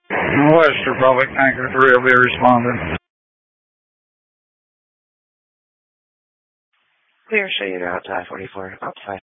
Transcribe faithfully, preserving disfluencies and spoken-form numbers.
West Republic, Anchor three will be responding. Clear, show you route to I forty-four, outside.